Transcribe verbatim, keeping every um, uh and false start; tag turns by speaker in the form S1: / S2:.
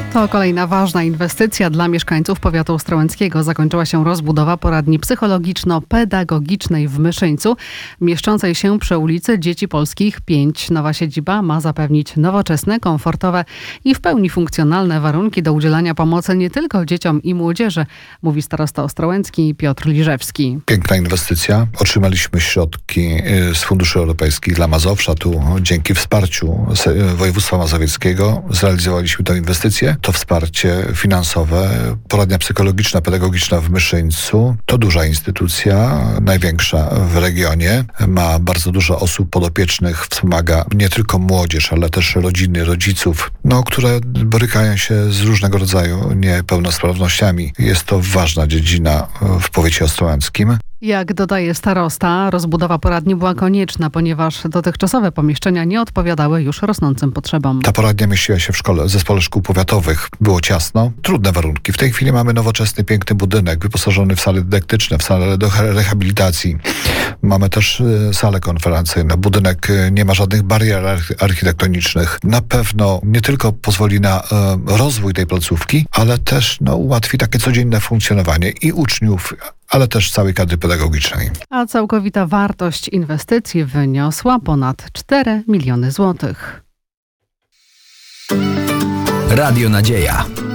S1: To kolejna ważna inwestycja dla mieszkańców powiatu ostrołęckiego. Zakończyła się rozbudowa poradni psychologiczno-pedagogicznej w Myszyńcu, mieszczącej się przy ulicy Dzieci Polskich pięć. Nowa siedziba ma zapewnić nowoczesne, komfortowe i w pełni funkcjonalne warunki do udzielania pomocy nie tylko dzieciom i młodzieży, mówi starosta ostrołęcki Piotr Liżewski.
S2: Piękna inwestycja. Otrzymaliśmy środki z funduszy europejskich dla Mazowsza. Tu dzięki wsparciu województwa mazowieckiego zrealizowaliśmy tę inwestycję. To wsparcie finansowe. Poradnia psychologiczna, pedagogiczna w Myszyńcu to duża instytucja, największa w regionie. Ma bardzo dużo osób podopiecznych, wspomaga nie tylko młodzież, ale też rodziny, rodziców, no, które borykają się z różnego rodzaju niepełnosprawnościami. Jest to ważna dziedzina w powiecie ostrołęckim.
S1: Jak dodaje starosta, rozbudowa poradni była konieczna, ponieważ dotychczasowe pomieszczenia nie odpowiadały już rosnącym potrzebom.
S2: Ta poradnia mieściła się w szkole, zespole szkół powiatowych. Było ciasno, trudne warunki. W tej chwili mamy nowoczesny, piękny budynek, wyposażony w sale dydaktyczne, w sale do rehabilitacji. Mamy też salę konferencyjną. Budynek nie ma żadnych barier architektonicznych. Na pewno nie tylko pozwoli na e, rozwój tej placówki, ale też no, ułatwi takie codzienne funkcjonowanie i uczniów, ale też całej kadry pedagogicznej.
S1: A całkowita wartość inwestycji wyniosła ponad cztery miliony złotych.
S3: Radio Nadzieja.